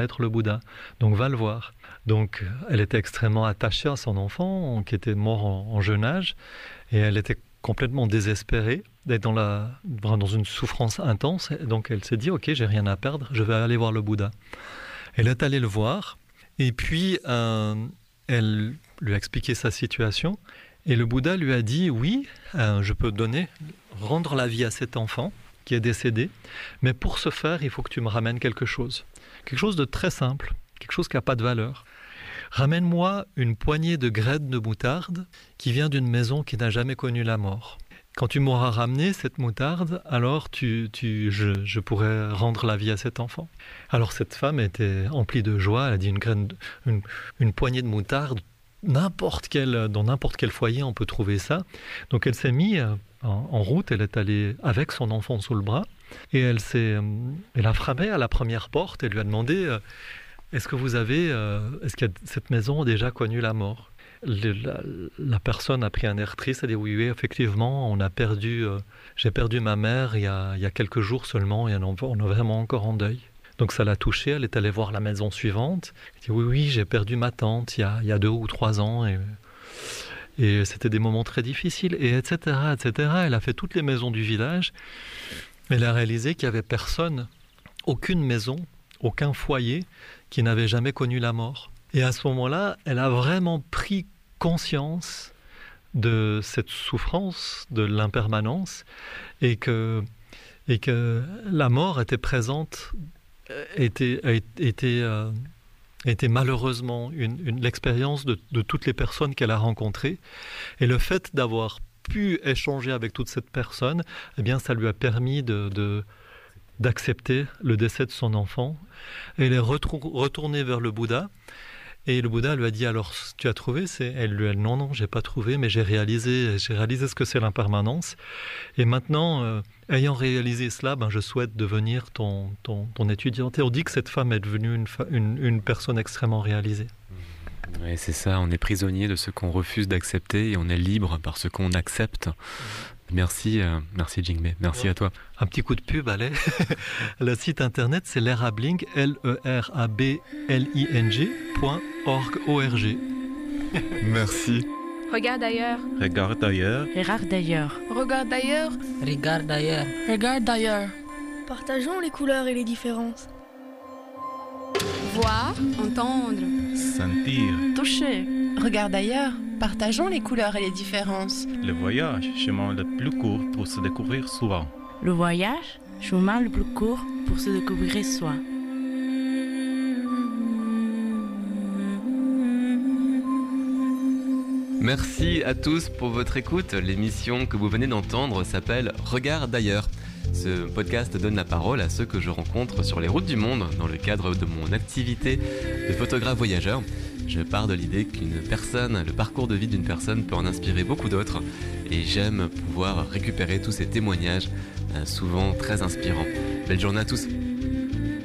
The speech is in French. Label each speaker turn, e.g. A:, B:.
A: être le Bouddha. Donc va le voir. Donc elle était extrêmement attachée à son enfant qui était mort en jeune âge et elle était complètement désespérée d'être dans une souffrance intense. Et donc elle s'est dit ok, j'ai rien à perdre, je vais aller voir le Bouddha. Elle est allée le voir et puis elle lui a expliqué sa situation et le Bouddha lui a dit oui, je peux rendre la vie à cet enfant qui est décédé, mais pour ce faire il faut que tu me ramènes quelque chose de très simple, quelque chose qui n'a pas de valeur. Ramène-moi une poignée de graines de moutarde qui vient d'une maison qui n'a jamais connu la mort. Quand tu m'auras ramené cette moutarde, alors je pourrai rendre la vie à cet enfant. Alors cette femme était emplie de joie, elle a dit une poignée de moutarde, dans n'importe quel foyer on peut trouver ça. Donc elle s'est mise en route, elle est allée avec son enfant sous le bras et elle a frappé à la première porte et lui a demandé est-ce que cette maison a déjà connu la mort? La personne a pris un air triste, elle a dit oui, effectivement, j'ai perdu ma mère il y a quelques jours seulement et on est vraiment encore en deuil. Donc ça l'a touchée, elle est allée voir la maison suivante, elle dit oui, j'ai perdu ma tante il y a 2 ou 3 ans et c'était des moments très difficiles, et etc. Elle a fait toutes les maisons du village, elle a réalisé qu'il n'y avait personne, aucune maison, aucun foyer qui n'avait jamais connu la mort. Et à ce moment-là, elle a vraiment pris conscience de cette souffrance, de l'impermanence, et que la mort était présente, était malheureusement l'expérience de toutes les personnes qu'elle a rencontrées. Et le fait d'avoir pu échanger avec toute cette personne, eh bien, ça lui a permis d'accepter le décès de son enfant. Et elle est retournée vers le Bouddha. Et le Bouddha lui a dit, alors, tu as trouvé? Elle lui a dit, non, j'ai pas trouvé, mais j'ai réalisé ce que c'est l'impermanence. Et maintenant, ayant réalisé cela, je souhaite devenir ton étudiante. Et on dit que cette femme est devenue une personne extrêmement réalisée.
B: Oui, c'est ça, on est prisonnier de ce qu'on refuse d'accepter et on est libre par ce qu'on accepte. Merci Jingmei, merci à toi.
A: Un petit coup de pub, allez. Le site internet, c'est lerabling, lerabling.org.
B: Merci.
C: Regarde ailleurs.
D: Regarde ailleurs.
C: Regarde ailleurs.
E: Regarde ailleurs.
F: Regarde ailleurs.
E: Regarde ailleurs.
G: Partageons les couleurs et les différences.
C: Voir, entendre,
D: Sentir.
E: Toucher. Regarde ailleurs. Partageons les couleurs et les différences.
D: Le voyage, chemin le plus court pour se découvrir soi.
F: Le voyage, chemin le plus court pour se découvrir soi.
B: Merci à tous pour votre écoute. L'émission que vous venez d'entendre s'appelle Regarde d'ailleurs. Ce podcast donne la parole à ceux que je rencontre sur les routes du monde dans le cadre de mon activité de photographe voyageur. Je pars de l'idée le parcours de vie d'une personne peut en inspirer beaucoup d'autres et j'aime pouvoir récupérer tous ces témoignages, souvent très inspirants. Belle journée à tous!